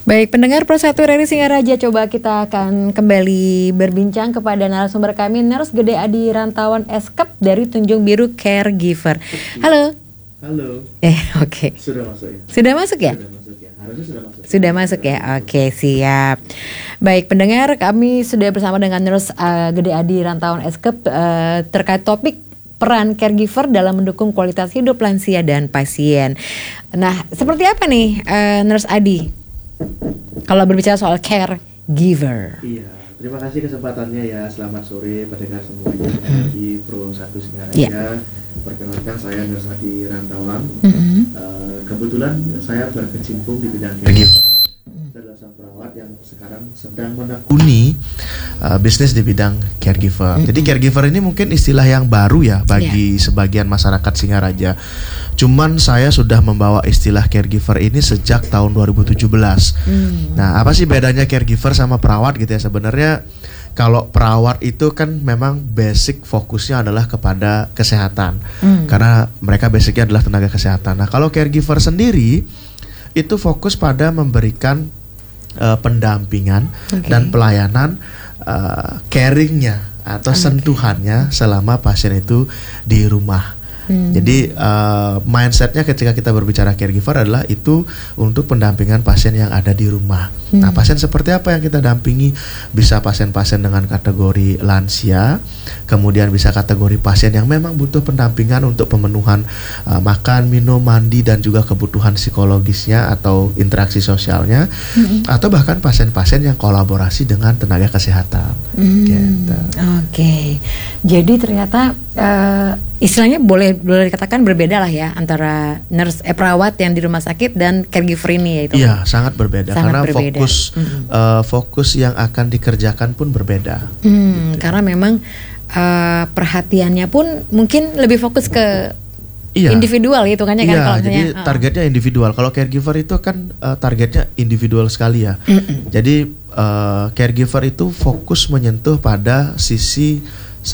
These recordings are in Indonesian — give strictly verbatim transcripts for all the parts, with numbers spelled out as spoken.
Baik, pendengar Pro satu R R I Singaraja, coba kita akan kembali berbincang kepada narasumber kami, Nurse Gede Adi Rantawan S K E P dari Tunjung Biru Caregiver. Halo. Halo. Eh, oke. Okay. Sudah masuk ya? Sudah masuk ya? Sudah masuk ya. Harusnya sudah masuk. Sudah masuk ya? Oke, okay, siap. Baik, pendengar, kami sudah bersama dengan Nurse uh, Gede Adi Rantawan S K E P uh, terkait topik peran caregiver dalam mendukung kualitas hidup lansia dan pasien. Nah, seperti apa nih uh, Nurse Adi kalau berbicara soal caregiver? Iya, terima kasih kesempatannya ya. Selamat sore pendengar semuanya di Pro satu Singaraja. Yeah. Perkenalkan, saya Nurse Adi Rantawan. Mm-hmm. Uh, kebetulan saya berkecimpung di bidang caregiver ya. Saya adalah seorang perawat yang sekarang sedang menekuni uh, bisnis di bidang caregiver. Mm-hmm. Jadi caregiver ini mungkin istilah yang baru ya bagi yeah. sebagian masyarakat Singaraja. Cuman saya sudah membawa istilah caregiver ini sejak tahun dua ribu tujuh belas. Mm. Nah, apa sih bedanya caregiver sama perawat gitu ya? Sebenarnya kalau perawat itu kan memang basic fokusnya adalah kepada kesehatan. Mm. Karena mereka basicnya adalah tenaga kesehatan. Nah, kalau caregiver sendiri itu fokus pada memberikan uh, pendampingan okay. dan pelayanan uh, caringnya atau okay. sentuhannya selama pasien itu di rumah. Hmm. Jadi uh, mindsetnya ketika kita berbicara caregiver adalah itu untuk pendampingan pasien yang ada di rumah. Hmm. Nah, pasien seperti apa yang kita dampingi? Bisa pasien-pasien dengan kategori lansia, kemudian bisa kategori pasien yang memang butuh pendampingan untuk pemenuhan uh, makan, minum, mandi, dan juga kebutuhan psikologisnya atau interaksi sosialnya, hmm. atau bahkan pasien-pasien yang kolaborasi dengan tenaga kesehatan. Hmm. Gitu. Oke, okay. Jadi ternyata uh, istilahnya boleh boleh dikatakan berbeda lah ya antara nurse eh, perawat yang di rumah sakit dan caregiver ini ya itu. Iya, sangat berbeda sangat karena berbeda. fokus mm-hmm. uh, fokus yang akan dikerjakan pun berbeda. Hmm, gitu. Karena memang uh, perhatiannya pun mungkin lebih fokus ke iya. individual itu kan ya kan. Iya, kalau jadi misalnya, targetnya individual. Kalau caregiver itu kan uh, targetnya individual sekali ya. Mm-mm. Jadi uh, caregiver itu fokus menyentuh pada sisi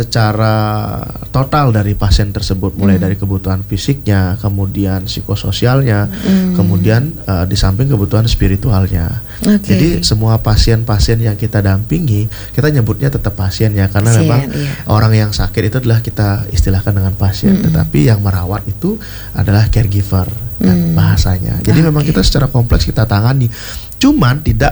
secara total dari pasien tersebut, mulai mm. dari kebutuhan fisiknya, kemudian psikososialnya, mm. kemudian uh, di samping kebutuhan spiritualnya. Okay. Jadi semua pasien-pasien yang kita dampingi, kita nyebutnya tetap pasien ya, karena pasien, memang iya. orang yang sakit itu adalah kita istilahkan dengan pasien, mm. tetapi yang merawat itu adalah caregiver kan mm. bahasanya. Jadi okay. memang kita secara kompleks kita tangani, cuman tidak